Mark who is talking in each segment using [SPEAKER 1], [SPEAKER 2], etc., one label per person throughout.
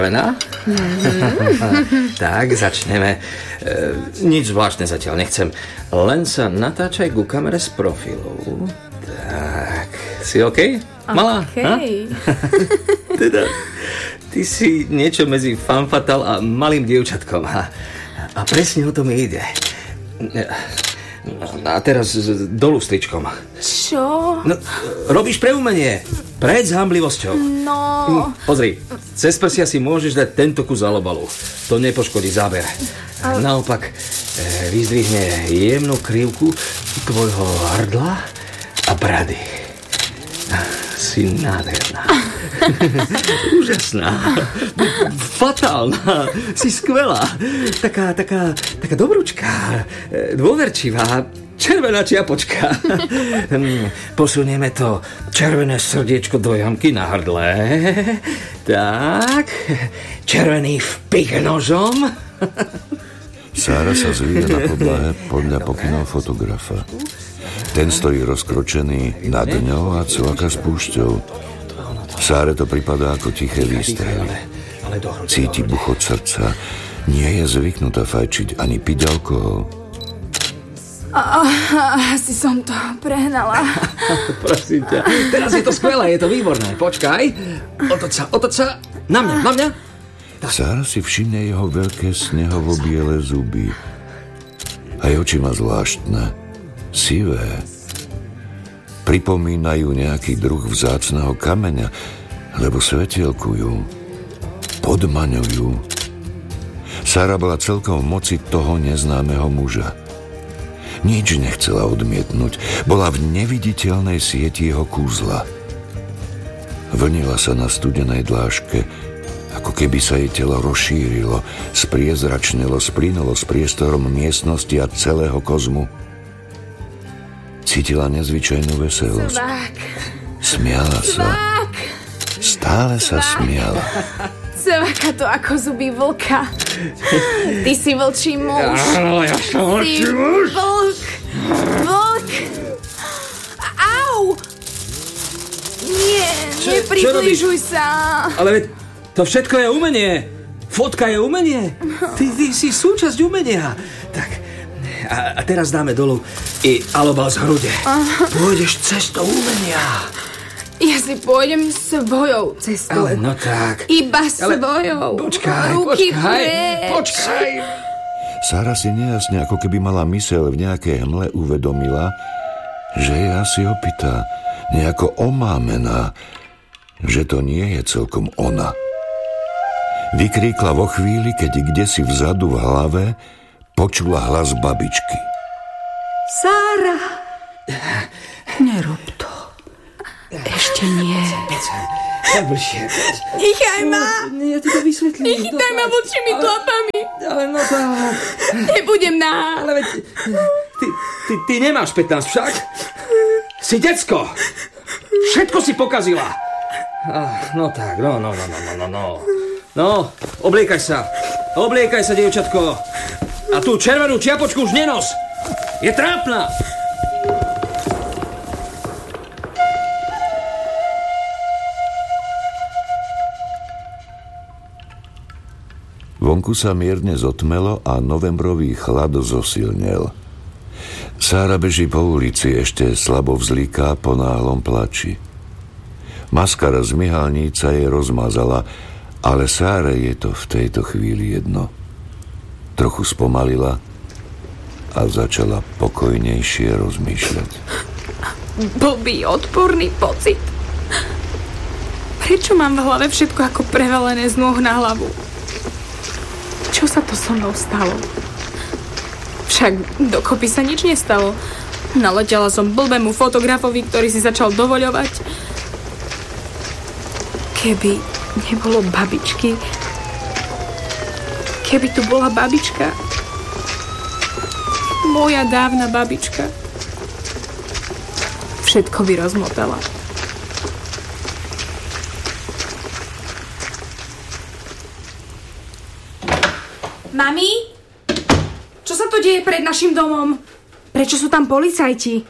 [SPEAKER 1] Tak, začneme. Nič zvláštne zatiaľ nechcem. Len sa natáčaj ku kamere z profilu. Tak, si OK? Malá?
[SPEAKER 2] OK.
[SPEAKER 1] Teda, ty si niečo medzi femme fatale a malým dievčatkom. A presne o tom ide. A teraz dolu stričkom.
[SPEAKER 2] Čo?
[SPEAKER 1] No, robíš pre umenie. Pred zámblivosťou.
[SPEAKER 2] No.
[SPEAKER 1] Pozri, cez prsia si môžeš dať tento kus alobalu. To nepoškodí záber. Naopak, vyzdvihne jemnú krivku tvojho hrdla a brady. Si nádherná. Úžasná. Fatálna. Si skvelá. Taká dobrúčka. Dôverčivá. Červená čiapočka. Posunieme to červené srdiečko do jamky na hrdle. Tak. Červený vpich nožom.
[SPEAKER 3] Sára sa zvíja na podlahe podľa pokynov fotografa. Ten stojí rozkročený nad ňou a cvaka s púšťou. Sáre to pripadá ako tiché výstrely. Cíti buchot srdca. Nie je zvyknutá fajčiť ani piť alkohol.
[SPEAKER 2] Asi som to prehnala.
[SPEAKER 1] Prosím ťa. Teraz je to skvelé, je to výborné. Počkaj. Otoč sa. Na mňa.
[SPEAKER 3] Sára si všimne jeho veľké snehovo-biele zuby. Aj oči má zvláštne. Sivé. Pripomínajú nejaký druh vzácneho kameňa, lebo svetielkujú, podmaňujú. Sára bola celkom v moci toho neznámeho muža. Nič nechcela odmietnúť, bola v neviditeľnej sieti jeho kúzla. Vlnila sa na studenej dláške, ako keby sa jej telo rozšírilo, spriezračnilo, splynulo s priestorom miestnosti a celého kozmu. Cítila nezvyčajnú veselosť. Smiala sa. Stále sa smiala.
[SPEAKER 2] Cvaka to ako zuby vlka. Ty si vlčí muž.
[SPEAKER 1] Áno, ja som vlčí muž.
[SPEAKER 2] Vlk. Au! Nie, nepribližuj sa.
[SPEAKER 1] Ale to všetko je umenie. Fotka je umenie. Ty si súčasť umenia. Tak, a teraz dáme dolu i alobal z hrude. Pôjdeš cestou umenia.
[SPEAKER 2] Ja si pôjdem svojou cestou.
[SPEAKER 1] Ale no tak.
[SPEAKER 2] Iba svojou.
[SPEAKER 1] Počkaj.
[SPEAKER 3] Sára si nejasne, ako keby mala myseľ v nejakej hmle uvedomila, že je asi opitá, nejako omámená, že to nie je celkom ona. Vykríkla vo chvíli, keď kdesi vzadu v hlave počula hlas babičky.
[SPEAKER 4] Sára! Nerob to. Ešte nie.
[SPEAKER 1] Tak bližšie.
[SPEAKER 2] Nechaj ma.
[SPEAKER 1] Ja ti to vysvetlím.
[SPEAKER 2] Nechytaj ma vlčími tlapami.
[SPEAKER 1] Ale no to...
[SPEAKER 2] Nebudem nahá.
[SPEAKER 1] Ale veď... Ty nemáš 15 však? Si decko. Všetko si pokazila. No tak, no. No, obliekaj sa. Obliekaj sa, dievčatko. A tú červenú čiapočku už nenos. Je trápna.
[SPEAKER 3] Vonku sa mierne zotmelo a novembrový chlad zosilnel. Sára beží po ulici, ešte slabo vzliká po náhlom plači. Maskara z myhalníca jej rozmazala, ale Sáre je to v tejto chvíli jedno. Trochu spomalila a začala pokojnejšie rozmýšľať.
[SPEAKER 2] Blbý, odporný pocit. Prečo mám v hlave všetko ako prevalené z nôh na hlavu? Čo sa to so mnou stalo? Však dokopy sa nič nestalo. Naletela som blbému fotografovi, ktorý si začal dovoľovať. Keby nebolo babičky... Keby tu bola babička... Moja dávna babička... Všetko by rozmotala. Mami? Čo sa to deje pred našim domom? Prečo sú tam policajti?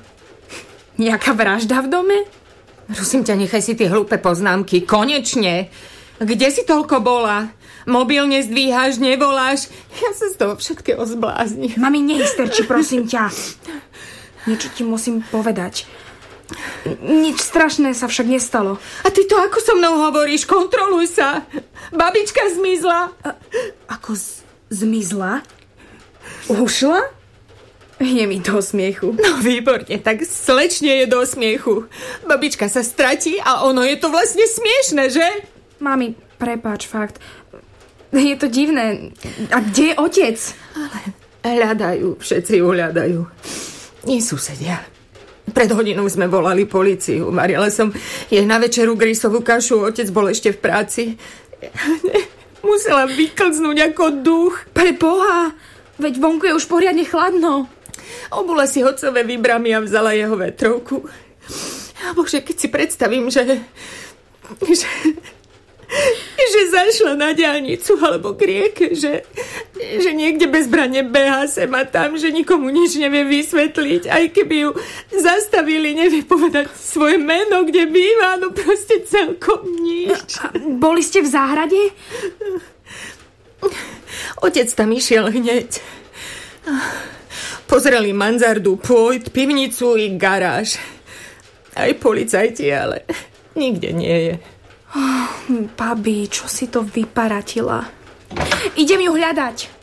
[SPEAKER 2] Nejaká vražda v dome?
[SPEAKER 4] Prosím ťa, nechaj si tie hlúpe poznámky. Konečne!
[SPEAKER 5] Kde si toľko bola? Mobil nezdvíhaš, nevoláš. Ja sa z toho všetkého zblázním.
[SPEAKER 2] Mami, nehysterči, prosím ťa. Niečo ti musím povedať. Nič strašné sa však nestalo.
[SPEAKER 5] A ty to ako so mnou hovoríš? Kontroluj sa. Babička zmizla.
[SPEAKER 2] Ako zmizla? Ušla? Je mi do smiechu.
[SPEAKER 5] No výborne, tak slečne je do smiechu. Babička sa stratí a ono je to vlastne smiešne, že?
[SPEAKER 2] Mami, prepáč, fakt. Je to divné. A kde je otec?
[SPEAKER 5] Ale hľadajú, všetci ju hľadajú. Nie susedia. Pred hodinou sme volali políciu. Varila som jej na večeru grisovú kašu, otec bol ešte v práci. Musela vyklznúť ako duch.
[SPEAKER 2] Pre Boha, veď vonku je už poriadne chladno.
[SPEAKER 5] Obula si otcové výbramy a vzala jeho vetrovku. A bože, keď si predstavím, že zašla na diaľnicu alebo k rieke, že niekde bezbranne behá sem a tam, že nikomu nič nevie vysvetliť, aj keby ju zastavili, nevie povedať svoje meno, kde býva, no proste celkom nič.
[SPEAKER 2] Boli ste v záhrade?
[SPEAKER 5] Otec tam išiel hneď. Pozreli mansardu, pôjt, pivnicu i garáž. Aj policajti, ale nikde nie je.
[SPEAKER 2] Babi, čo si to vyparatila? Idem ju hľadať.